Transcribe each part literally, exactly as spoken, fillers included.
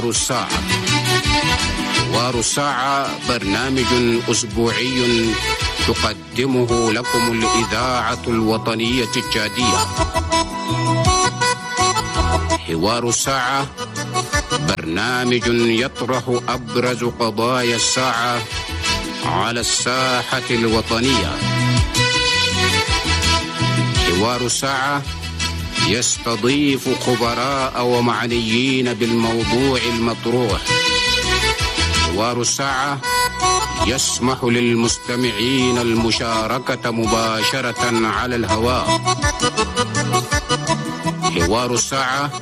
الساعة. حوار الساعة برنامج أسبوعي تقدمه لكم الإذاعة الوطنية التشادية. حوار الساعة برنامج يطرح أبرز قضايا الساعة على الساحة الوطنية. حوار الساعة يستضيف خبراء ومعنيين بالموضوع المطروح. حوار الساعة يسمح للمستمعين المشاركة مباشرة على الهواء. حوار الساعة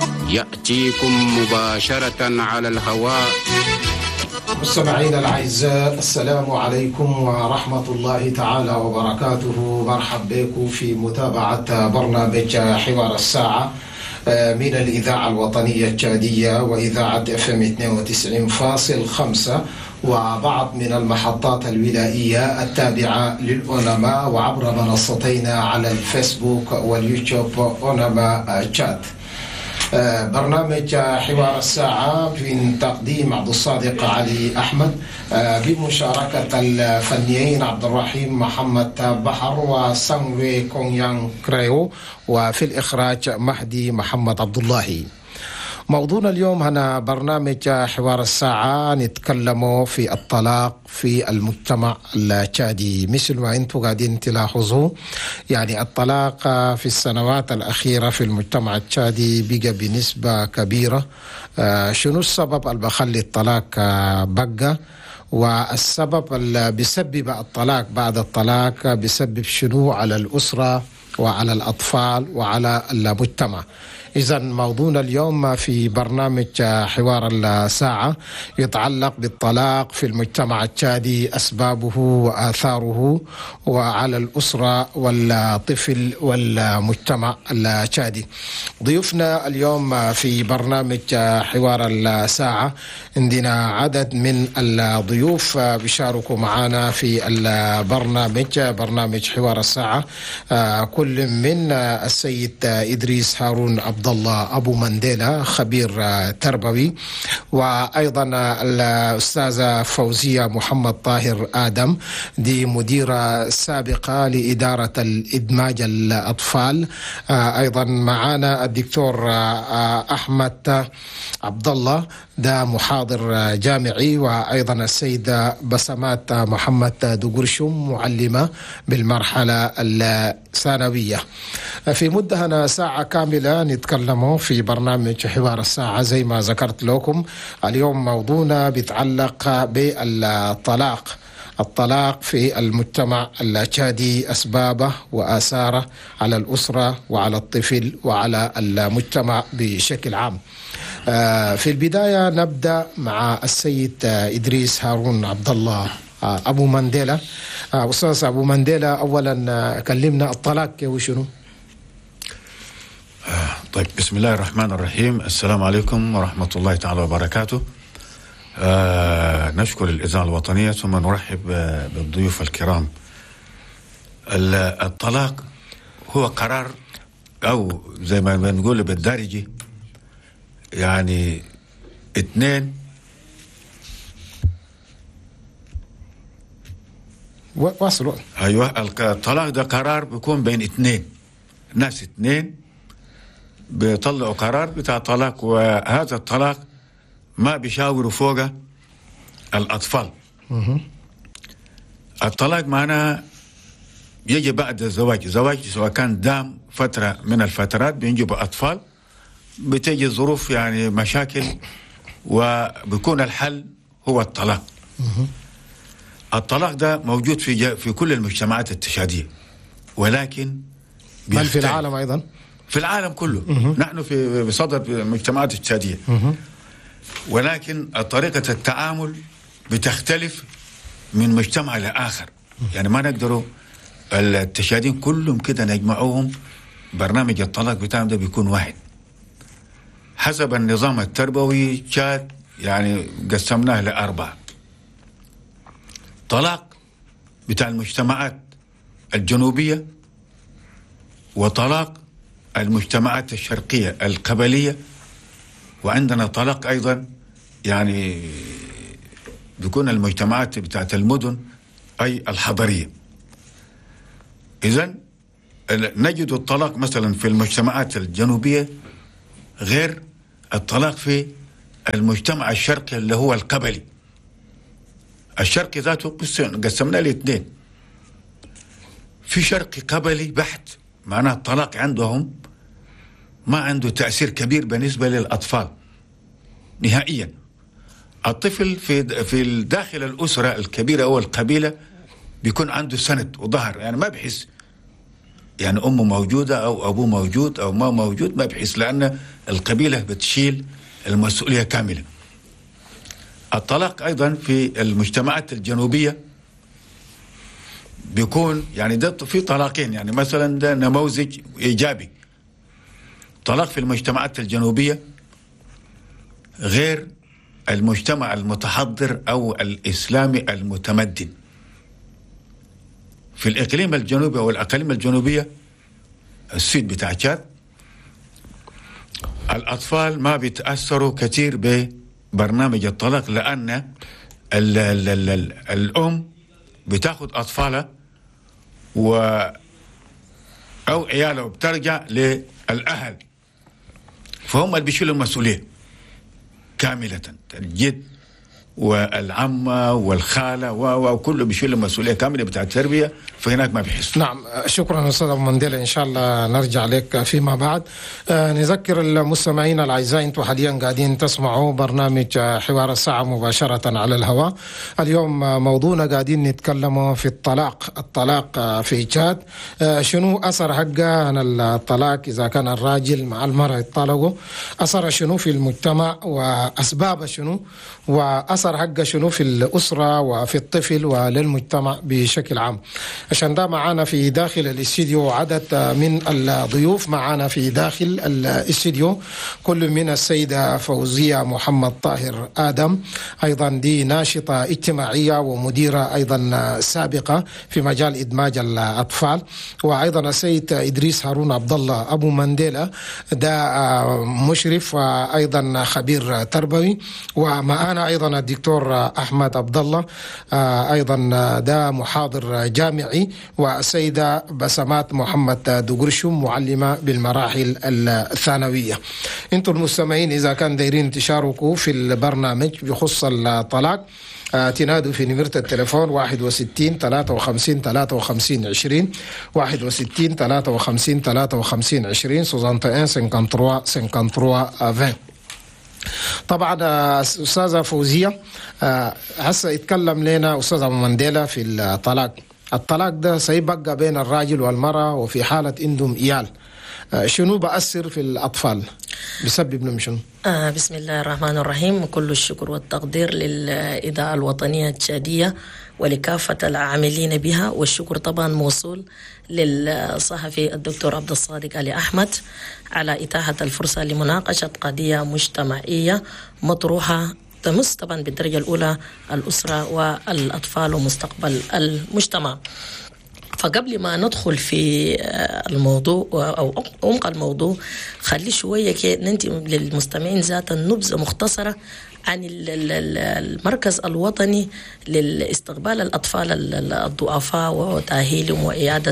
يأتيكم مباشرة على الهواء. مستمعينا الأعزاء، السلام عليكم ورحمة الله تعالى وبركاته. مرحب بكم في متابعة برنامج حوار الساعة من الإذاعة الوطنية التشادية وإذاعة اف ام اثنين وتسعين فاصلة خمسة وبعض من المحطات الولائية التابعة للأونما، وعبر منصتين على الفيسبوك واليوتيوب أونما تشات. برنامج حوار الساعة من تقديم عبد الصادق علي أحمد بمشاركة الفنيين عبد الرحيم محمد بحر وسانوي كونيان كريو، وفي الإخراج مهدي محمد عبد الله. موضوعنا اليوم هنا برنامج حوار الساعة نتكلم في الطلاق في المجتمع التشادي. مثل ما انتم قاعدين تلاحظوا، يعني الطلاق في السنوات الأخيرة في المجتمع التشادي بقى بنسبة كبيرة. شنو السبب اللي بخلي الطلاق بقى؟ والسبب اللي بيسبب الطلاق بعد الطلاق بيسبب شنو على الأسرة وعلى الأطفال وعلى المجتمع؟ إذا موضوعنا اليوم في برنامج حوار الساعة يتعلق بالطلاق في المجتمع التشادي، أسبابه وآثاره وعلى الأسرة والطفل والمجتمع التشادي. ضيوفنا اليوم في برنامج حوار الساعة عندنا عدد من الضيوف بيشاركوا معنا في البرنامج برنامج حوار الساعة، كل من السيد إدريس هارون عبد الله أبو منديلا خبير تربوي، وأيضا الأستاذة فوزية محمد طاهر آدم دي مديرة سابقة لإدارة الإدماج الأطفال. أيضا معنا الدكتور أحمد عبد الله ده محاضر جامعي، وأيضا السيدة بسمات محمد دقرشم معلمة بالمرحلة الثانوية. في مدة هنا ساعة كاملة نتكلموا في برنامج حوار الساعة. زي ما ذكرت لكم اليوم موضوعنا بيتعلق بالطلاق. الطلاق في المجتمع التشادي، أسبابه وآثاره على الأسرة وعلى الطفل وعلى المجتمع بشكل عام. في البداية نبدأ مع السيد إدريس هارون عبد الله أبو منديلا. أستاذ أبو منديلا، أولا كلمنا الطلاق وشنو؟ طيب، بسم الله الرحمن الرحيم. السلام عليكم ورحمة الله تعالى وبركاته. آه نشكر الإذاعة الوطنية ثم نرحب بالضيوف الكرام. الطلاق هو قرار، أو زي ما بنقول بالدارجي يعني اثنين واصلوا. أيوة، الطلاق ده قرار بيكون بين اثنين ناس، اثنين بيطلعوا قرار بتاع طلاق، وهذا الطلاق ما بيشاوروا فوق الأطفال. الطلاق معناها يجي بعد الزواج. زواج سواء كان دام فترة من الفترات بينجب أطفال، بتجي ظروف يعني مشاكل، وبيكون الحل هو الطلاق. الطلاق ده موجود في في كل المجتمعات التشادية، ولكن بل في العالم أيضا، في العالم كله. مه. نحن في بصدد المجتمعات التشادية، ولكن طريقة التعامل بتختلف من مجتمع لآخر. يعني ما نقدروا التشادين كلهم كده نجمعوهم، برنامج الطلاق بتاعهم ده بيكون واحد حسب النظام التربوي. تشاد يعني قسمناه لأربعة: طلاق بتاع المجتمعات الجنوبية، وطلاق المجتمعات الشرقية القبلية، وعندنا طلاق أيضا، يعني بيكون المجتمعات بتاعت المدن أي الحضرية. إذن نجد الطلاق مثلا في المجتمعات الجنوبية غير الطلاق في المجتمع الشرقي اللي هو القبلي. الشرقي ذاته قسمنا لاثنين، في شرقي قبلي بحت، معناه الطلاق عندهم ما عنده تأثير كبير بالنسبة للأطفال نهائيا. الطفل في في داخل الأسرة الكبيرة أو القبيلة بيكون عنده سند وظهر، يعني ما بحس يعني أمه موجودة أو أبوه موجود أو ما موجود، ما بحس، لأن القبيلة بتشيل المسؤولية كاملة. الطلاق أيضا في المجتمعات الجنوبية بيكون يعني ده في طلاقين، يعني مثلا ده نموذج إيجابي. طلاق في المجتمعات الجنوبية غير المجتمع المتحضر أو الإسلامي المتمدن. في الإقليم الجنوبي أو الأقاليم الجنوبية السود بتاع تشاد الأطفال ما بيتأثروا كثير ببرنامج الطلاق، لأن ال ال ال ال الأم بتاخد أطفالها و أو عيالها وبترجع للأهل، فهم اللي بيشيلوا المسؤولية كاملة، الجد والعمة والخالة وكله بيشيل المسؤولية كاملة بتاع التربية، فهناك ما بيحس. نعم، شكرا أستاذ أبو منديلة، إن شاء الله نرجع لك فيما بعد. آه نذكر المستمعين الأعزاء، أنتم حاليا قاعدين تسمعوا برنامج حوار الساعة مباشرة على الهواء. اليوم موضوعنا قاعدين نتكلم في الطلاق الطلاق في تشاد. آه شنو أثر حقه عن الطلاق إذا كان الراجل مع المرأة يطلقوا، أثر شنو في المجتمع وأسباب شنو، وأثر حقه شنو في الأسرة وفي الطفل وللمجتمع بشكل عام. عشان ده معانا في داخل الاستديو عدد من الضيوف معانا في داخل الاستديو، كل من السيدة فوزية محمد طاهر آدم، أيضا دي ناشطة اجتماعية ومديرة أيضا سابقة في مجال إدماج الأطفال، وأيضا السيد إدريس هارون عبد الله أبو منديلة، ده مشرف وأيضا خبير تربوي، ومعانا أيضا الدكتور أحمد عبد الله أيضا ده محاضر جامعي، والسيدة بسمات محمد دقرشم معلمة بالمراحل الثانوية. انتم المستمعين إذا كان دايرين تشاركوا في البرنامج بخصوص الطلاق تنادوا في نمرة التليفون واحد وستين ثلاثة وخمسين ثلاثة وخمسين عشرين واحد وستين ثلاثة وخمسين ثلاثة وخمسين عشرين سوزانت ان سنكانتروا سنكانتروا عشرين. طبعا أستاذة فوزية، هسه يتكلم لنا أستاذ أبو منديلة في الطلاق. الطلاق ده سيبقى بين الراجل والمرأة، وفي حالة عندهم إيال شنو بأثر في الأطفال، بسبب لهم شنو؟ آه بسم الله الرحمن الرحيم، وكل الشكر والتقدير للإذاعة الوطنية التشادية ولكافة العاملين بها، والشكر طبعا موصول للصحفي الدكتور عبد الصادق علي أحمد على إتاحة الفرصة لمناقشة قضية مجتمعية مطروحة تمس طبعا بالدرجة الأولى الأسرة والأطفال ومستقبل المجتمع. فقبل ما ندخل في الموضوع أو عمق الموضوع، خلي شوية كده ننتي للمستمعين ذات نبذة مختصرة عن المركز الوطني لاستقبال الأطفال الضعفاء وتأهيلهم وإعادة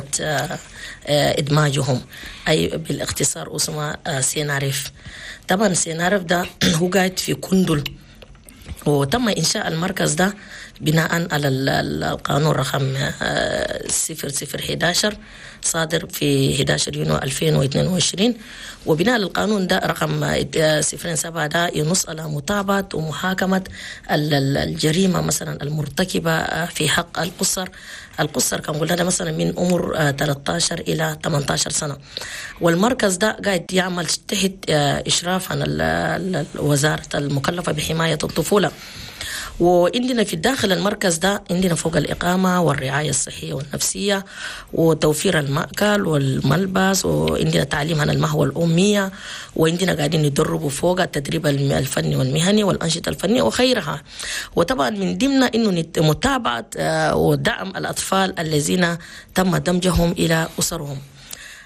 إدماجهم، أي بالاختصار اسمه سيناريف. طبعا سيناريف ده هو قاعد في كندل، وتم إنشاء المركز ده بناء على القانون رقم صفر صفر إحدى عشر صادر في إحدى عشر يونيو ألفين واثنين وعشرين، وبناء القانون ده رقم صفر سبعة ده ينص على متابعة ومحاكمة الجريمة مثلا المرتكبة في حق القصر. القصر كان قلنا ده مثلا من عمر ثلاثة عشر إلى ثمانية عشر سنة، والمركز ده قاعد يعمل تحت إشراف عن الوزارة المكلفة بحماية الطفولة. وعندنا في داخل المركز ده عندنا فوق الإقامة والرعاية الصحية والنفسية وتوفير المأكل والملبس، وعندنا تعليم عن المهوى الأمية، وعندنا قاعدين ندربوا فوق التدريب الفني والمهني والأنشطة الفنية وخيرها. وطبعا من ضمن إنه متابعة ودعم الأطفال الذين تم دمجهم إلى أسرهم.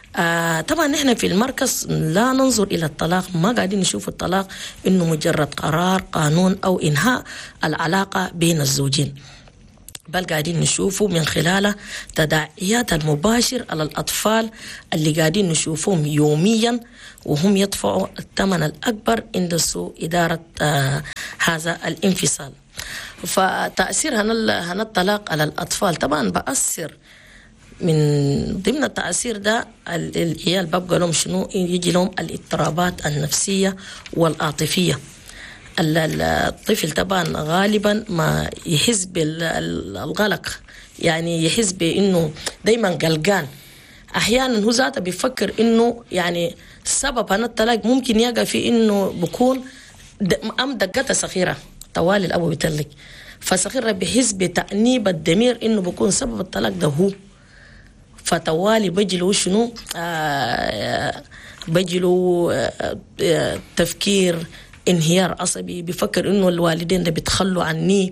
آه طبعا نحن في المركز لا ننظر إلى الطلاق، ما قاعدين نشوف الطلاق إنه مجرد قرار قانون أو إنهاء العلاقة بين الزوجين، بل قاعدين نشوفه من خلال تداعيات المباشر على الأطفال اللي قاعدين نشوفهم يوميا وهم يدفعوا الثمن الأكبر عند سوء إدارة آه هذا الانفصال. فتأثير هنا الطلاق على الأطفال طبعا بأثر من ضمن التأثير ده العيال ببقى لهم شنو، يجي لهم الاضطرابات النفسية والعاطفية. الطفل طبعا غالبا ما يحس بالقلق، يعني يحس بانه دايما قلقان، احيانا هو ذاته بيفكر انه يعني سبب هذا الطلاق ممكن يقع في انه بكون ام دقتها صغيره طوال الابو بيطلق، فصغيره بيحس بتأنيب الضمير انه بكون سبب الطلاق ده هو، فتوالي بيجي له شنو آه بيجي له آه تفكير انهيار عصبي، بيفكر انه الوالدين ده بيتخلوا عني،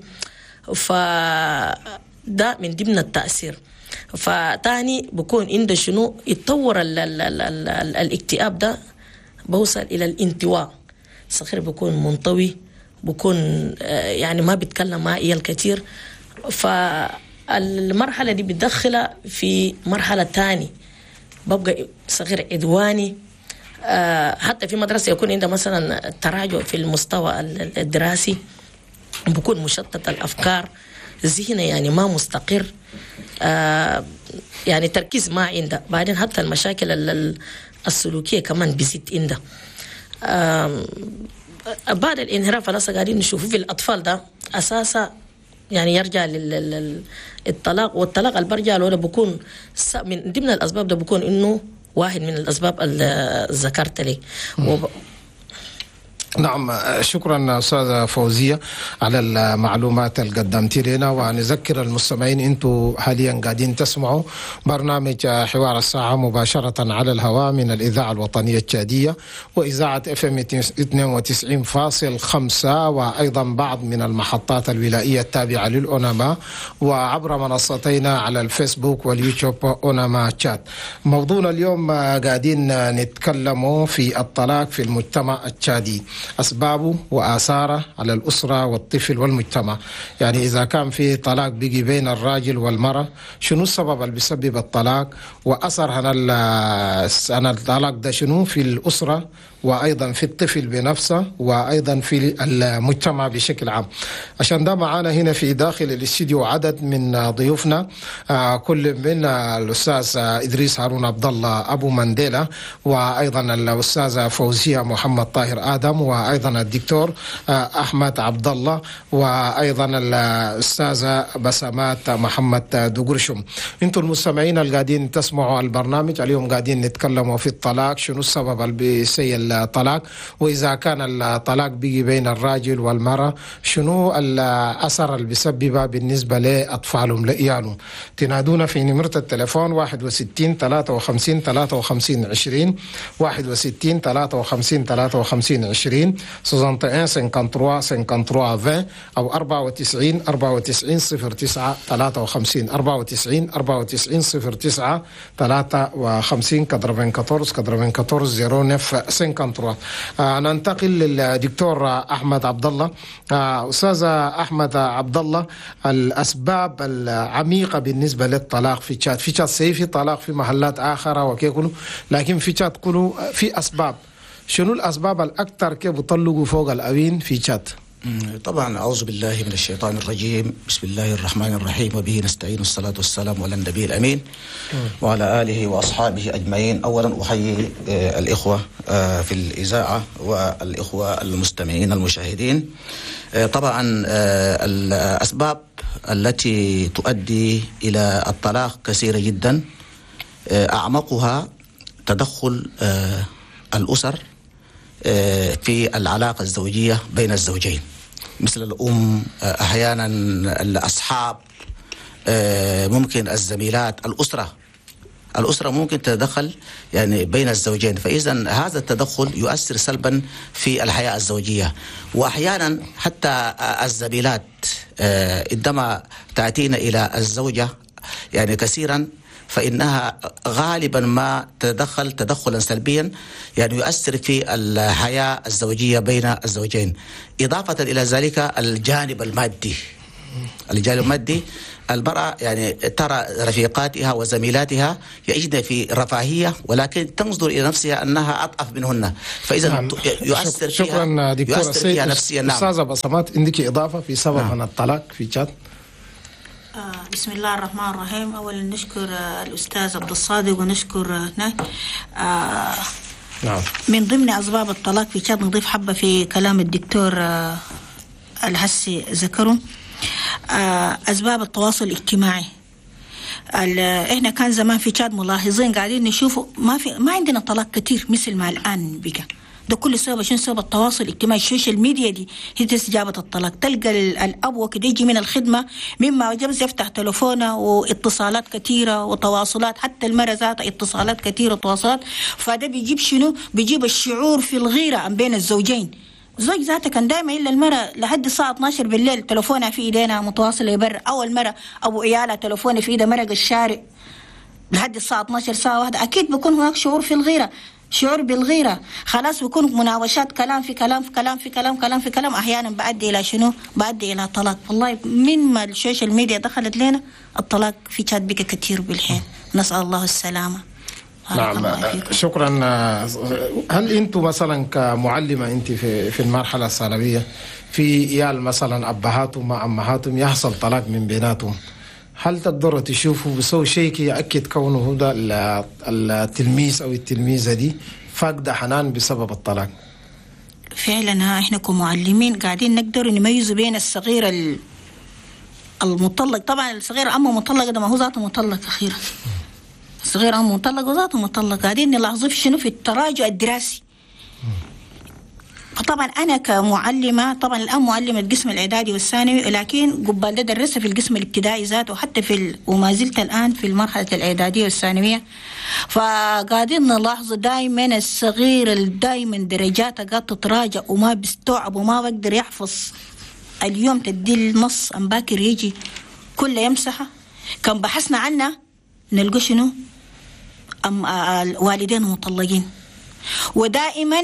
فده من ضمن التأثير. فتاني بكون عنده شنو يتطور ال ال ال ال ال الاكتئاب ده، بوصل الى الانطواء، صغير بكون منطوي، بكون يعني ما بيتكلم مع عيال كتير. فالمرحلة دي بتدخلها في مرحلة تاني، ببقى صغير عدواني، حتى في مدرسة يكون عنده مثلا تراجع في المستوى الدراسي، بكون مشتت الأفكار، ذهنه يعني ما مستقر، يعني تركيز ما عنده، بعدين حتى المشاكل السلوكية كمان بيزيد عنده. بعد الانحراف اللي قاعدين نشوفه في الأطفال ده أساسا يعني يرجع للطلاق، والطلاق اللي برجع له بكون من ضمن الأسباب ده بكون إنه واحد من الأسباب اللي ذكرت لي. وب... نعم، شكرا أستاذة فوزية على المعلومات اللي قدمتي لنا. ونذكر المستمعين أنتم حاليا قاعدين تسمعوا برنامج حوار الساعة مباشرة على الهواء من الإذاعة الوطنية التشادية وإذاعة اف ام اثنين وتسعين فاصلة خمسة، وأيضا بعض من المحطات الولائية التابعة للأوناما، وعبر منصتينا على الفيسبوك واليوتيوب أوناما تشات. موضوعنا اليوم قاعدين نتكلم في الطلاق في المجتمع التشادي، أسبابه وآثاره على الأسرة والطفل والمجتمع. يعني إذا كان في طلاق بيجي بين الراجل والمرأة، شنو السبب اللي بيسبب الطلاق، وأثر هنا الطلاق ده شنو في الأسرة وأيضا في الطفل بنفسه وأيضا في المجتمع بشكل عام. عشان ده معانا هنا في داخل الاستديو عدد من ضيوفنا، آه كل من الأستاذ إدريس هارون عبد الله أبو منديلا، وأيضا الأستاذة فوزية محمد طاهر آدم، وأيضا الدكتور آه أحمد عبد الله، وأيضا الأستاذة بسمات محمد دقرشم. انتم المستمعين اللي قاعدين تسمعوا البرنامج اليوم قاعدين نتكلموا في الطلاق، شنو السبب اللي بيسيء الطلاق، وإذا كان الطلاق بيجي بين الراجل والمرأة شنو الأثر اللي بيسببها بالنسبة لأطفالهم لإيالهم. تنادونا في نمرة التليفون واحد وستين ثلاثة وخمسين ثلاثة وخمسين عشرين، واحد وستين ثلاثة وخمسين ثلاثة وخمسين عشرين، واحد وستين خمسة وخمسين خمسة وعشرين، أو أربعة وتسعين أربعة وتسعين صفر تسعة ثلاثة وخمسين، أربعة وتسعين أربعة وتسعين صفر تسعة ثلاثة وخمسين، كدربين كتورس كدربين كتورس زيرو نف سنكنتروا. آه ننتقل للدكتور أحمد عبد الله. آه أستاذ أحمد عبد الله، الأسباب العميقة بالنسبة للطلاق في تشاد، في تشاد سي في طلاق في محلات آخرة وكي كله، لكن في تشاد كله في أسباب. شنو الأسباب الأكثر كي بيطلقوا فوق الأوين في تشاد؟ طبعا أعوذ بالله من الشيطان الرجيم، بسم الله الرحمن الرحيم، وبه نستعين، والصلاة والسلام على النبي الأمين وعلى آله وأصحابه أجمعين. أولا أحيي الإخوة في الإذاعة والإخوة المستمعين المشاهدين. طبعا الأسباب التي تؤدي إلى الطلاق كثيرة جدا، أعمقها تدخل الأسر في العلاقة الزوجية بين الزوجين، مثل الأم، أحيانا الأصحاب، ممكن الزميلات، الأسرة الأسرة ممكن تتدخل يعني بين الزوجين. فإذا هذا التدخل يؤثر سلبا في الحياة الزوجية. وأحيانا حتى الزميلات عندما تأتينا إلى الزوجة يعني كثيرا فإنها غالبا ما تدخل تدخلا سلبيا يعني يؤثر في الحياة الزوجية بين الزوجين. إضافة إلى ذلك الجانب المادي، الجانب المادي المرأة يعني ترى رفيقاتها وزميلاتها يعيشن في رفاهية ولكن تنظر إلى نفسها أنها أضعف منهن، فإذا نعم. يؤثر فيها شكرا دكتور يؤثر فيها نفسيا. نعم. أستاذة بسمات عندك إضافة في سبب نعم. الطلاق في شات؟ آه بسم الله الرحمن الرحيم. أولا نشكر آه الأستاذ عبد الصادق ونشكر آه نعم. من ضمن أسباب الطلاق في شات نضيف حبة في كلام الدكتور آه الهسي ذكره آه أسباب التواصل الاجتماعي. احنا كان زمان في تشاد ملاحظين قاعدين نشوفوا ما في ما عندنا طلاق كتير مثل ما الآن بقى. ده كل سبب شنو؟ سبب التواصل الاجتماعي، السوشيال ميديا دي هي جابت الطلاق. تلقى الأب وكده يجي من الخدمة مما وجبز يفتح تلفونه واتصالات كثيرة وتواصلات، حتى المرة ذاتها اتصالات كثيرة وتواصلات، فده بيجيب شنو؟ بيجيب الشعور في الغيرة بين الزوجين. زوج ذاته كان دائما إلا المرة لحد الساعة اثني عشر بالليل تلفونها في إيدينا متواصلة يبر، أول مرة أبو عيالها تلفونها في إيده مرق الشارع لحد الساعة اثني عشر ساعة واحدة، أكيد بيكون هناك شعور في الغيرة، شعور بالغيرة، خلاص بيكون مناوشات كلام في كلام في كلام في كلام كلام في كلام، أحيانا بأدي إلى شنو؟ بأدي إلى طلاق. والله من ما السوشيال ميديا دخلت لنا الطلاق في شات بقى كتير بالحين، نسأل الله السلامة. نعم شكرا. هل انتم مثلا كمعلمه انت في في المرحله الثانويه في عيال مثلا ابهاتهم مع امهاتهم يحصل طلاق من بيناتهم، هل تقدروا تشوفوا بسوي شيء يأكد كونه هذا التلميذ او التلميذه دي فاقده حنان بسبب الطلاق؟ فعلا احنا كمعلمين قاعدين نقدر نميز بين الصغير المطلق، طبعا الصغير اما مطلق ده ما هو ذاته مطلق اخيرا، صغير أم مطلق وذاته مطلق، قاعدين نلاحظ في شنو؟ في التراجع الدراسي. طبعا أنا كمعلمة طبعا الآن معلمة القسم الإعدادي والثانوي، لكن قبل ده درست في القسم الابتدائي ذاته وحتى في ال... وما زلت الآن في المرحلة الإعدادية والثانوية، فقاعدين نلاحظ دائما الصغير دائما درجاته قاعد تتراجع وما بيستوعب وما بقدر يحفظ. اليوم تدي النص أم باكر يجي كل يمسحه. كان بحثنا عنه نلقى شنو؟ أم والدين مطلقين، ودائما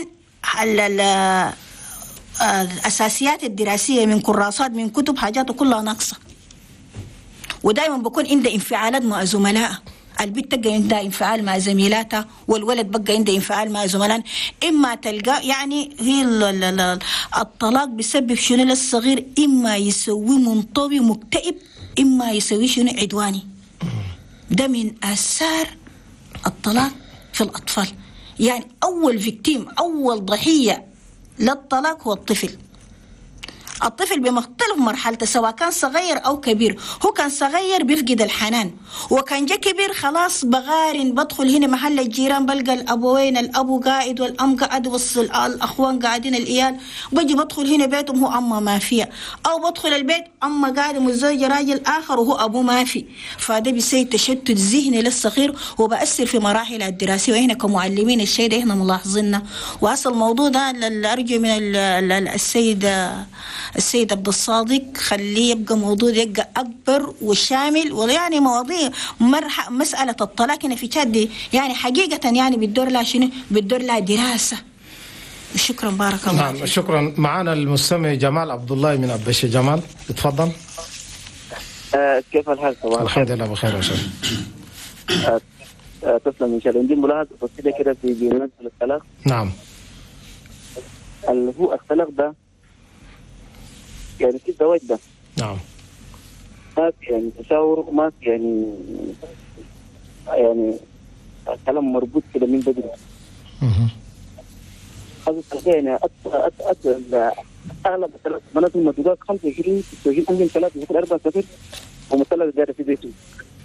الأساسيات الدراسية من كراسات من كتب حاجاته كلها ناقصة، ودائما بكون عنده انفعالات مع زملائه. البنت تبقى عندها انفعال مع زميلاتها والولد بقى عنده انفعال مع زملائه. إما تلقى يعني هي الطلاق بسبب شنو للصغير؟ إما يسوي منطوي مكتئب، إما يسوي شنو؟ عدواني. ده من آثار الطلاق في الأطفال. يعني أول فيكتيم أول ضحية للطلاق هو الطفل. الطفل بمختلف مرحلته سواء كان صغير أو كبير. هو كان صغير بيفقد الحنان، وكان جا كبير خلاص بغارن بدخل هنا محل الجيران بلقى الأبوين الأبو قاعد والأم قاعد والأخوان قاعدين الإيال، بجي بدخل هنا بيتهم هو أما ما فيها، أو بدخل البيت أما قاعد متزوجة راجل آخر وهو أبو ما في. فده بيسوي تشتت ذهني للصغير وبأثر في مراحل الدراسية. وإحنا كمعلمين الشيء ده إحنا ملاحظينه. وأصل الموضوع ده أرجو من السيد السيد عبد الصادق خليه يبقى موضوع يبقى أكبر وشامل، ويعني مواضيع مرح مسألة الطلاق هنا في تشاد يعني حقيقة يعني بتدور لها شنو؟ بتدور لها دراسة. شكرا بارك الله. نعم شكرا. معنا المستمع جمال عبد الله من أبشة. جمال اتفضل. آه كيف الحال؟ صباح الحمد لله بخير وسهلا. آه آه تسلم إن شاء الله. عندي ملاحظة بسيطة كده في بالنسبة للطلاق. نعم. اللي هو الطلاق ده يعني في الزواج ده نعم ما في يعني تشاور، ما في يعني يعني كلام مربوط كده من بدري. اها هذا يعني أت أت أغلب بنات المدوقات خمسة وعشرين ستة وعشرين عندهم ثلاثة وفي أربعة سفر ومثلث جاري في بيته.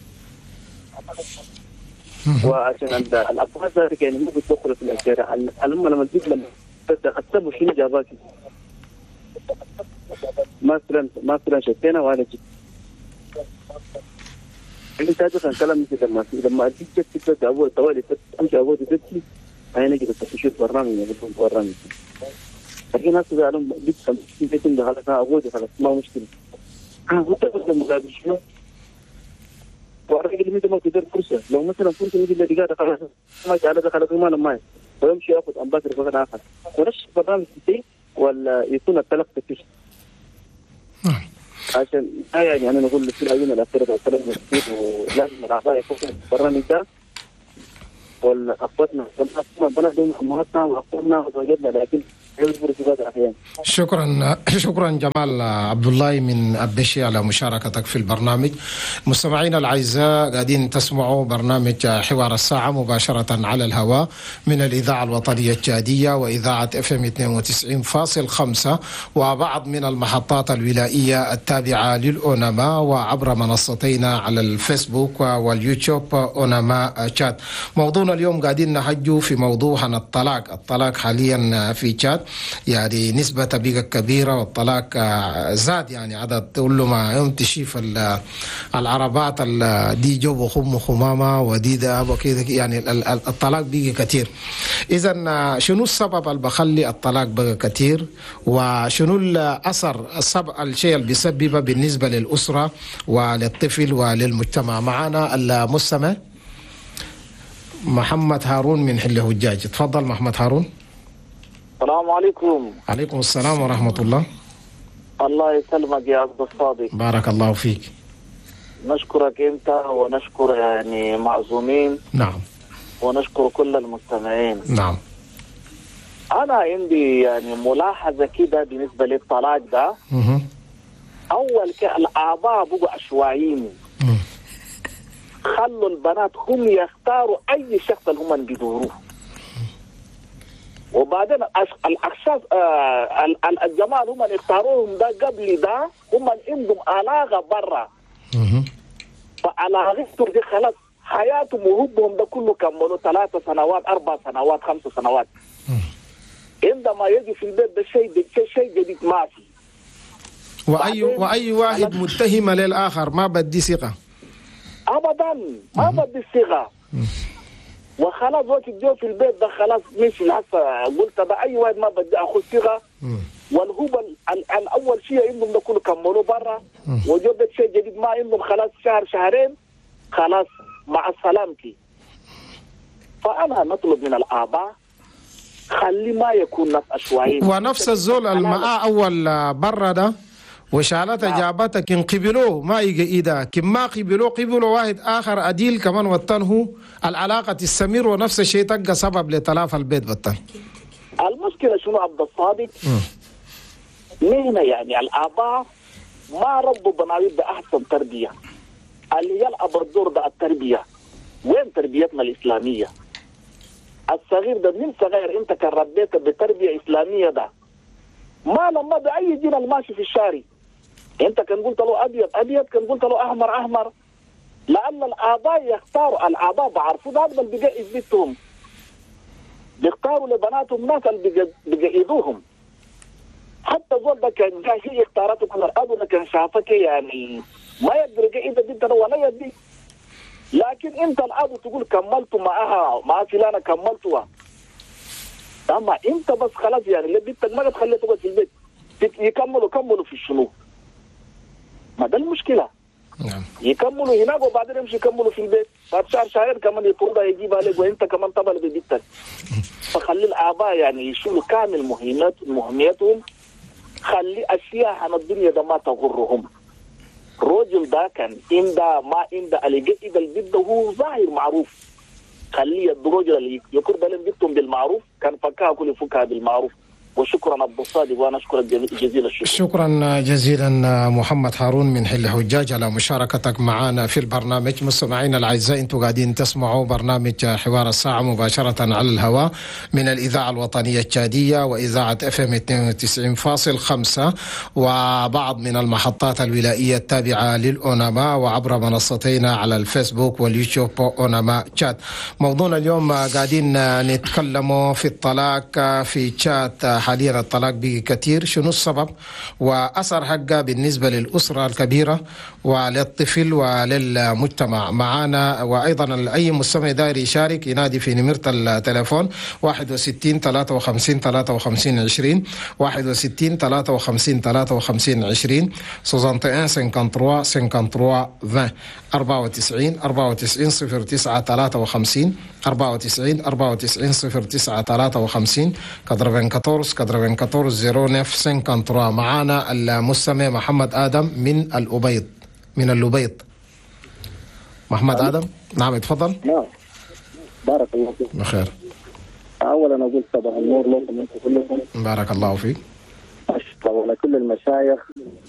وعشان الأبواب ذلك يعني مو بيدخلوا في الأشياء. الأم لما تجيب لما تتأسبوا شنو جاباكي مثلا مثلا شتينا وأنا جيت. اللي تاجر كان كلام مثل لما لما أجيت جت جت أول طوالي أمشي أول جتي أنا نجي بتشوف برنامج بقول برنامج. لكن الناس قالوا بيت في بيت اللي خلاص أول خلاص ما مشكلة. آه وتقول لما قابل شنو والراجل مثل ما تدير فرصه، لو مثلا فرصه مثل اللي قاعده خلاص ما تعالى دخلت ما الماء ويمشي ياخذ امباكر فقط اخر، ونفس البرنامج كثير ولا يكون التلقي كثير. نعم. عشان يعني انا نقول في الايام الاخيره التلقي كثير ولازم الاعضاء يكونوا البرنامج ده، ولا اخواتنا بنخدم امهاتنا واخواتنا وزوجاتنا لكن يصبروا في بعض الاحيان. شكرا شكرا جمال عبد الله من الدشي على مشاركتك في البرنامج. مستمعينا الاعزاء قاعدين تسمعوا برنامج حوار الساعه مباشره على الهواء من الاذاعه الوطنيه التشاديه واذاعه اف ام اثنين وتسعين فاصلة خمسة وبعض من المحطات الولائيه التابعه للاونما وعبر منصتينا على الفيسبوك واليوتيوب اونما شات. موضوعنا اليوم قاعدين نحجوا في موضوع عن الطلاق. الطلاق حاليا في تشاد يعني نسبة بقى كبيرة والطلاق زاد، يعني عدد كل ما يوم تشوف العربات دي جو وخم خمامة ودي ده وكذا، يعني الطلاق بقى كتير. إذا شنو السبب اللي بخلي الطلاق بقى كتير، وشنو الأثر الشيء اللي بيسببه بالنسبة للأسرة وللطفل وللمجتمع؟ معنا المستمع محمد هارون من حله الجاج. تفضل محمد هارون. السلام عليكم. عليكم السلام ورحمة الله. الله يسلمك يا عبد الصادق. بارك الله فيك. نشكرك أنت ونشكر يعني معزومين. نعم. ونشكر كل المستمعين. نعم. أنا عندي يعني ملاحظة كده بالنسبة للطلاق ده. مه. أول كالآباء بقوا عشوائيين. خلوا البنات هم يختاروا أي شخص اللي هم بيدوروه. وبعدين الاشخاص آه الجماعه هم اللي اختاروهم ده قبل ده هم عندهم علاقه برا. فعلاقتهم دي خلاص حياتهم وهبهم ده كله كملوا ثلاث سنوات اربع سنوات خمس سنوات. عندما يجي في البيت ده شيء شيء جديد ما في. واي واي واحد متهم للاخر ما بدي ثقه. ابدا ما بدي ثقه. وخلاص وقت جو في البيت ده خلاص مش هسه قلت بقى اي واحد ما بدي اخذ ثقه. والهو الاول شيء عندهم ده كله كملوا برا وجو بيت شيء جديد ما عندهم خلاص شهر شهرين خلاص مع سلامتي. فانا نطلب من الاباء خلي ما يكون ناس عشوائيين. ونفس الزول الماء اول برا ده وشالته جابته كن قبلوه ما يجي إيدا كن ما قبلوه قبلوا واحد آخر أديل كمان وطنه العلاقة تستمر ونفس الشيء تلقى سبب لتلاف البيت بطن. المشكلة شنو عبد الصادق؟ نحن يعني الآباء ما ربوا بناوي بأحسن تربية. اللي يلعب الدور ده التربية. وين تربيتنا الإسلامية؟ الصغير ده من صغير أنت كان ربيته بتربية إسلامية ده ما لما بأي دين الماشي في الشارع انت كان قلت له ابيض ابيض كان قلت له احمر احمر. لان الاباء يختاروا الاباء بعرفوا ده اللي بيجهز بيتهم بيختاروا لبناتهم ناس اللي بيجهزوهم. حتى زول ده كان جاي هي اختارته كل الاب ده كان شافك يعني ما يقدر يجهز بنتنا ولا يدي. لكن انت الاب تقول كملت معها مع فلانه كملتها. اما انت بس خلاص يعني اللي بنتك ما تخليها تقعد في البيت يكملوا كملوا في الشنو. ما ده المشكله. نعم. يكملوا هناك وبعدين يمشي يكملوا في البيت بعد شهر شهرين كمان يطردها يجيبها لك وانت كمان طبعا ببيتك. فخلي الاباء يعني يشيلوا كامل مهمات مهميتهم. خلي اشياء عن الدنيا ده ما تغرهم. الرجل ده كان عنده ما عنده اللي اذا البيت ده هو ظاهر معروف. خلي الرجل اللي يكون بالهم بيتهم بالمعروف كان فكها كل فكها بالمعروف. وشكرا عبد الصادق وانا اشكرك جزيل الشكر. شكرا جزيلا محمد هارون من حل حجاج على مشاركتك معنا في البرنامج. مستمعينا الاعزاء انتم قاعدين تسمعوا برنامج حوار الساعه مباشره على الهواء من الاذاعه الوطنيه التشاديه واذاعه اف ام اثنين وتسعين فاصلة خمسة وبعض من المحطات الولائيه التابعه للاونما وعبر منصتينا على الفيسبوك واليوتيوب اونما شات. موضوعنا اليوم قاعدين نتكلموا في الطلاق في شات حاليا الطلاق بقي كثير، شنو السبب وأثر حقه بالنسبة للأسرة الكبيرة وللطفل وللمجتمع؟ معانا وأيضا أي مستمع داير يشارك ينادي في نمرة التليفون واحد وستين ثلاثة وخمسين ثلاثة وخمسين عشرين واحد وستين ثلاثة وخمسين ثلاثة وخمسين عشرين soixante et un cinquante-trois cinquante-trois vingt أربعة وتسعين أربعة وتسعين صفر تسعة ثلاثة وخمسين أربعة وتسعين أربعة وتسعين صفر تسعة ثلاثة وخمسين quatre-vingt-quatorze quatre-vingt-quatorze zéro neuf cinquante-trois. معانا المستمع محمد آدم من الأبيض من اللبيض. محمد آدم، نعم اتفضل. نعم بارك الله فيك. بخير. اولا اقول صباح النور لكم انتم كلكم. بارك الله فيك. اشكر على كل المشايخ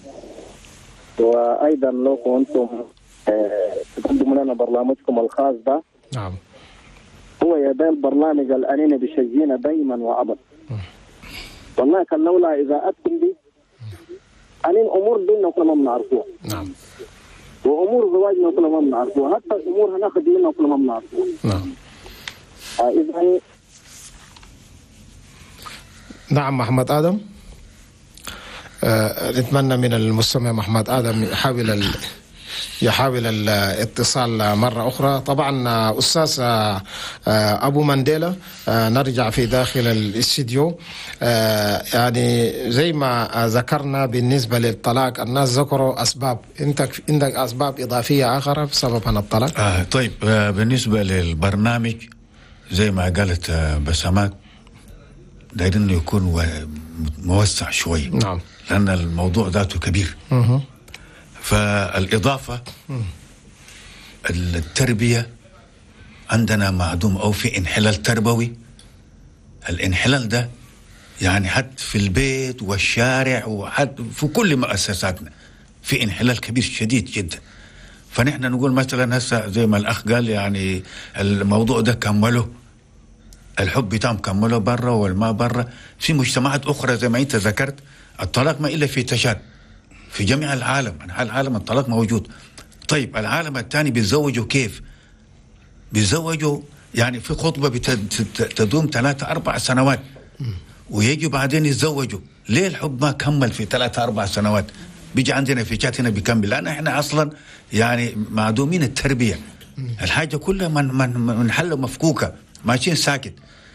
وايضا لكم انتم تقدموا لنا برنامجكم الخاص ده. نعم. هو يا ده البرنامج الانين بيشجينا دائما وابدا. والله كان لولا اذا اتم دي انين امور بيننا كلنا ما بنعرفوها. نعم. وامور زواجنا كلنا ما بنعرفوها، حتى الامور هناخذ منها كلنا ما بنعرفوها. نعم. آه اذا نعم محمد آدم، آه نتمنى من المستمع محمد آدم يحاول ال... يحاول الاتصال مرة أخرى. طبعا أستاذ أبو مانديلا، نرجع في داخل الاستديو. يعني زي ما ذكرنا بالنسبة للطلاق الناس ذكروا أسباب، أنت عندك أسباب إضافية آخر بسبب عن الطلاق؟ آه طيب، آه بالنسبة للبرنامج زي ما قالت بسمات دايرين يكون موسع شوي. نعم. لأن الموضوع ذاته كبير. مه. فالإضافة التربية عندنا معدوم أو في انحلال تربوي. الانحلال ده يعني حتى في البيت والشارع وحتى في كل مؤسساتنا في انحلال كبير شديد جدا. فنحن نقول مثلا هسه زي ما الأخ قال يعني الموضوع ده كمله الحب بتاعهم كمله برا والما برا. في مجتمعات أخرى زي ما أنت ذكرت الطلاق ما إلا في تشاد في جميع العالم، العالم الطلاق موجود. طيب العالم الثاني بيتزوجوا كيف؟ بيتزوجوا يعني في خطبة بتدوم ثلاثة أربع سنوات ويجوا بعدين يتزوجوا. ليه الحب ما كمل في ثلاثة أربع سنوات؟ بيجي عندنا في شات هنا بيكمل، لأن إحنا أصلا يعني معدومين التربية. الحاجة كلها من من من حل مفكوكة، ماشيين ساكت.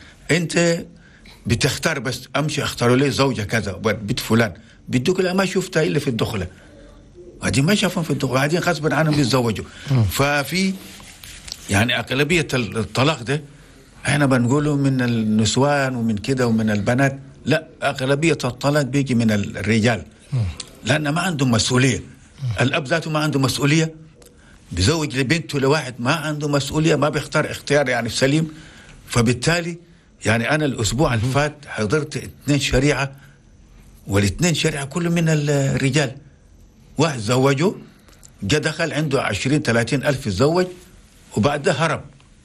أنت بتختار بس أمشي أختاروا لي زوجة كذا بنت فلان، بدك لا ما شفتها إلا في الدخلة، وهذه ما شافهم في الدخلة، وهذه غصبا عنهم بيتزوجوا. ففي يعني أغلبية الطلاق ده احنا بنقوله من النسوان ومن كده ومن البنات، لا أغلبية الطلاق بيجي من الرجال لأن ما عندهم مسؤولية. الأب ذاته ما عنده مسؤولية، بيزوج لبنته لواحد ما عنده مسؤولية، ما بيختار اختيار يعني سليم. فبالتالي يعني أنا الأسبوع اللي فات حضرت اثنين شريعة، والاثنين شريعة كله من الرجال. واحد زوجه جا دخل عنده عشرين ثلاثين ألف يتزوج وبعد هرب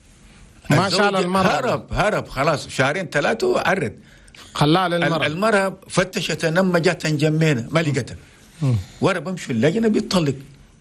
ما شاء الله. المرأة هرب هرب خلاص شهرين ثلاثة وعرد خلاها للمرأة. المرأة فتشت لما جات جنبينا ما لقتها، ورا بمشي اللجنة بيطلق.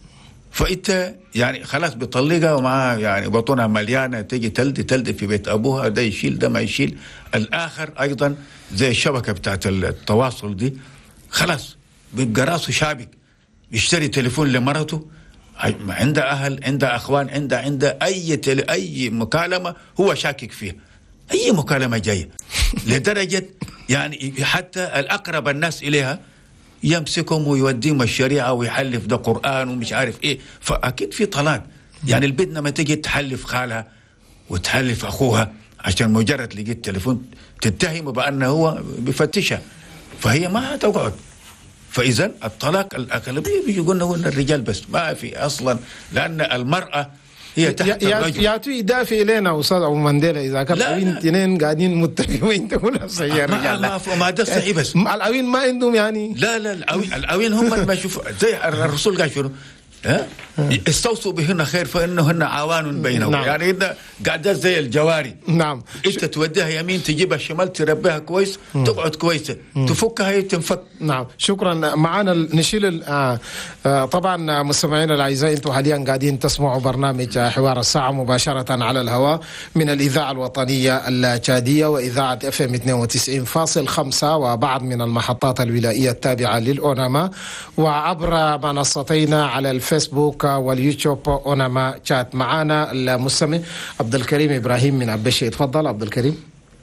فإنت يعني خلاص بيطلقها ومعها يعني بطنها مليانة، تيجي تلدي تلدي في بيت أبوها، ده يشيل ده ما يشيل. الآخر أيضا زي الشبكة بتاعت التواصل دي خلاص بيبقى راسه شابك، يشتري تليفون لمرته، عنده أهل عنده أخوان عنده عنده أي تل... أي مكالمة هو شاكك فيها، أي مكالمة جاية لدرجة يعني حتى الأقرب الناس إليها يمسكهم ويوديهم الشريعة ويحلف ده قرآن ومش عارف إيه. فأكيد في طلاق. يعني البنت لما تجي تحلف خالها وتحلف أخوها عشان مجرد لقيت تليفون تتهمه بأنه هو بفتشها، فهي ما هتقعد. فإذا الطلاق الأغلبية بيقولنا هو الرجال بس، ما في أصلا، لأن المرأة هي تحت الرجل. ياتوا يدافع إلينا أستاذ أبو مانديلا إذا كان الأوين اثنين قاعدين متفقين تقول نفس الرجال. ما ما ده صحيح، بس الأوين ما عندهم يعني. لا لا الأوين الأوين هم ما يشوفوا زي الرسول قال شنو استوصوا بهن خير فإنهن عوان بينهم. نعم. يعني إذا قاعدة زي الجواري. نعم. أنت توديها يمين تجيبها شمال تربيها كويس مم. تقعد كويسة مم. تفكها هي تنفك. نعم شكرا. معنا نشيل آه آه طبعا مستمعينا الأعزاء، أنتم حاليا قاعدين تسمعوا برنامج حوار الساعة مباشرة على الهواء من الإذاعة الوطنية التشادية وإذاعة اف ام اثنين وتسعين فاصلة خمسة وبعض من المحطات الولائية التابعة للأوناما، وعبر منصتينا على الفيسبوك واليوتيوب أوناما شات. معانا المستمع عبد الكريم إبراهيم من عبشي. تفضل عبد الكريم.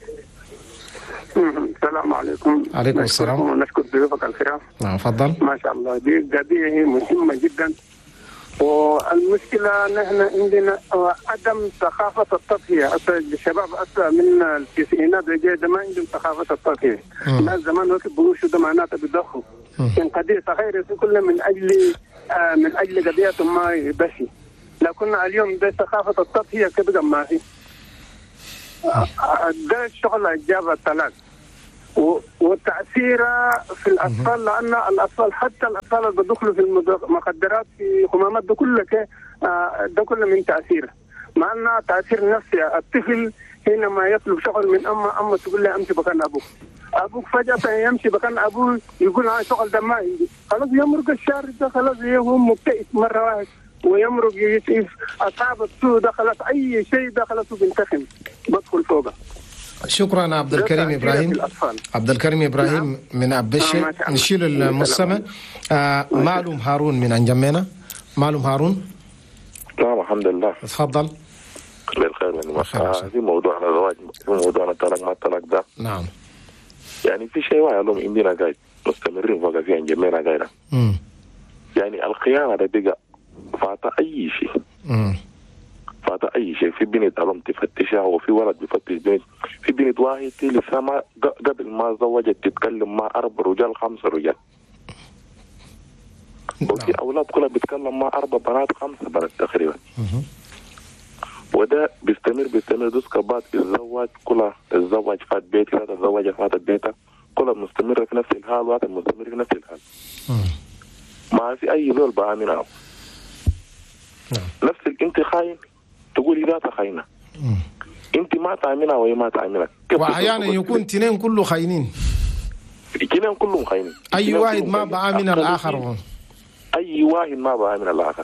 السلام عليكم. عليكم السلام ونشكر ضيوفك الكرام. نعم تفضل. ما شاء الله دي قضية مهمة جدا، والمشكلة نحن عندنا عدم ثقافة التضحية. الشباب أصلا من التسعينات الجاية ما عندهم ثقافة التضحية. الناس زمان وقت بروشوا ده معناته بيضخوا كان قضية صغيرة كلها من أجل آه من أجل قضية ما يبشي، لكن اليوم ده ثقافة التضحية كده ما في. ده الشغل جاب الطلاق والتأثير في الأطفال، لأن الأطفال حتى الأطفال اللي بدخلوا في المخدرات في خمامات ده كله ده كله من تأثير، مع أنه تأثير نفسي. الطفل حينما يطلب شغل من أمه، أمه تقول له أمشي بكان أبوك، أبوك فجأة يمشي بكان أبوه يقول ها شغل ده ما عندي، خلاص يمرق الشارع ده، خلاص هو مبتئس مرة واحد ويمرق يسيف أصحاب السوء ده، خلاص أي شيء ده خلاص بينتخم بدخل فوقه. شكرا عبد الكريم إبراهيم. عبد الكريم إبراهيم نعم. من أبشي. آه نشيل المستمع. آه معلوم هارون من أنجمينا. معلوم هارون. نعم الحمد لله. تفضل. بالخير من آه في موضوع الزواج، في موضوع الطلاق ما الطلاق ده. نعم. يعني في شيء واحد لهم عندنا قاعد مستمرين فوق في أنجمينا قاعدة. يعني الخيانة ده بقى فاتا أي شيء. امم فاتا أي شيء. في بنت ألم تفتشها وفي ولد بيفتش بنت، في بنت واحد لسه ما قبل ما زوجت تتكلم مع أربع رجال خمسة رجال، وفي أولاد كلها بيتكلم مع أربع بنات خمسة بنات تقريبا. وده بيستمر بيستمر دوس كبات الزواج كلها الزواج فات بيتي لا تتزوج فاتت بيتها كلها مستمرة في نفس الحال وهذا مستمر في نفس الحال. ما في أي ذول بقى منها. نفس انت خاين تقولي ذات خاينه، انت ما تعملها وهي ما تعملها. واحيانا يكون تنين كله خاينين، تنين كلهم خاينين، اي واحد ما بقى من الاخر، اي واحد ما بقى من الاخر.